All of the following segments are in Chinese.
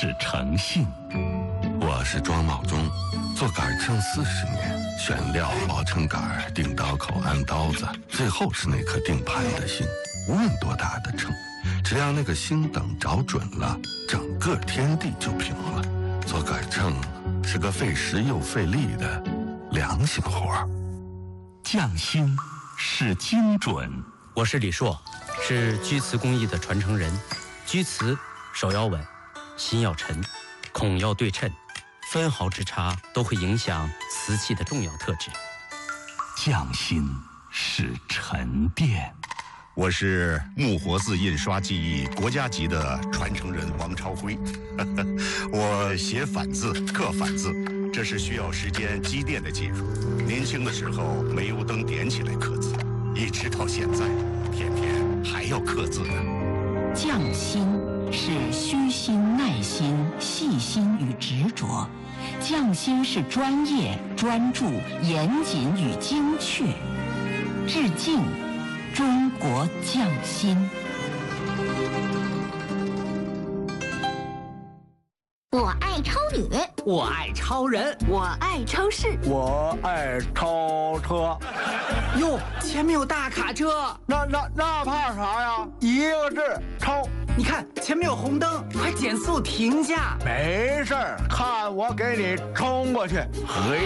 是诚信。 我是庄茂忠，做杆秤40年，选料、熬成杆、定刀口、安刀子，最后是那颗定盘的心。无论多大的秤，只要那个星等找准了，整个天地就平了。做杆秤是个费时又费力的良心活儿。 匠心是精准。 我是李硕，是居瓷工艺的传承人。居瓷手要稳，心要沉，孔要对称，分毫之差都会影响瓷器的重要特质。 匠心是沉淀。 我是木活字印刷技艺国家级的传承人王超辉。我写反字、刻反字，这是需要时间积淀的技术。年轻的时候煤油灯点起来刻字，一直到现在，天天还要刻字呢。 匠心是虚心、耐心、细心与执着，匠心是专业、专注、严谨与精确。致敬中国匠心。 我爱超女， 我爱超人， 我爱超市， 我爱超车。 哟，前面有大卡车， 那怕啥呀？一个字超。 你看前面有红灯，快减速停下。 没事儿，看我给你冲过去。嘿。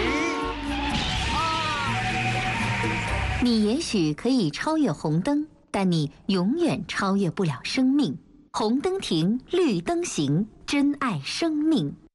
你也许可以超越红灯，但你永远超越不了生命。红灯停，绿灯行，珍爱生命。